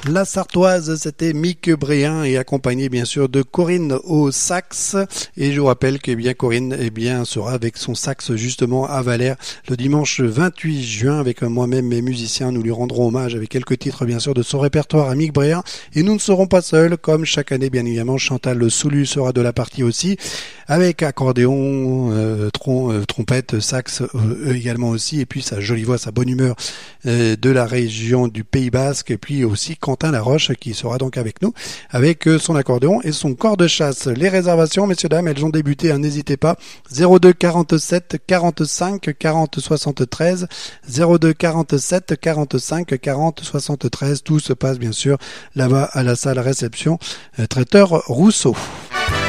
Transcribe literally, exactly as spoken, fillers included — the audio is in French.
La Sartoise, c'était Mick Bréhin et accompagné bien sûr de Corinne au sax. Et je vous rappelle que eh bien Corinne eh bien sera avec son sax justement à Valère le dimanche vingt-huit juin avec moi-même mes musiciens. Nous lui rendrons hommage avec quelques titres bien sûr de son répertoire à Mick Bréhin. Et nous ne serons pas seuls, comme chaque année bien évidemment. Chantal Soulu sera de la partie aussi avec accordéon, euh, trom- euh, trompette, sax euh, également aussi. Et puis sa jolie voix, sa bonne humeur euh, de la région du Pays Basque. Et puis aussi Quentin Laroche qui sera donc avec nous avec son accordéon et son corps de chasse. Les réservations, messieurs dames, elles ont débuté, hein, n'hésitez pas. zéro deux quarante-sept quarante-cinq quarante soixante-treize zéro deux quarante-sept quarante-cinq quarante soixante-treize. Tout se passe bien sûr là-bas à la salle réception euh, Traiteur Rousseau.